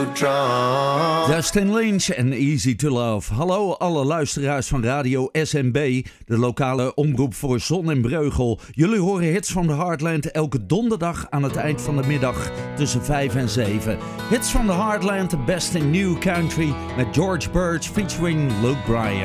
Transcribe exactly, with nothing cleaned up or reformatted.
Justin Lynch en Easy to Love. Hallo alle luisteraars van Radio S M B, de lokale omroep voor Zon en Breugel. Jullie horen hits van de Heartland elke donderdag aan het eind van de middag tussen vijf en zeven. Hits van de Heartland, the best in new country met George Birch featuring Luke Bryan.